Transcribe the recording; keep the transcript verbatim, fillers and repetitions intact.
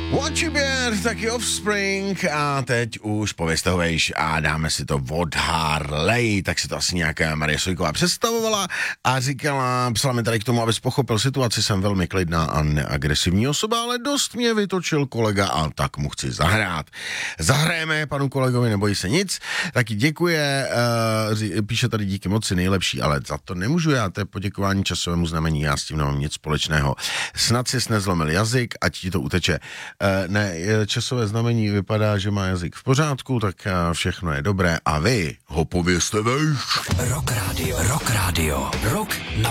Watchy Bear, taky Offspring a teď už povězte ho vejš a dáme si to od Harley, tak si to asi nějaká Marie Sojková představovala a říkala, psala mi tady k tomu, abys pochopil situaci, jsem velmi klidná a neagresivní osoba, ale dost mě vytočil kolega a tak mu chci zahrát. Zahrajeme panu kolegovi, nebojí se nic, taky děkuje, uh, píše tady díky moci nejlepší, ale za to nemůžu já, to je poděkování časovému znamení, já s tím nemám nic společného. Snad si nezlomil jazyk, ať ti to uteče. Ne, časové znamení vypadá, že má jazyk v pořádku, tak všechno je dobré a vy ho povězte vejš. Rock Radio, Rock Radio, Rock na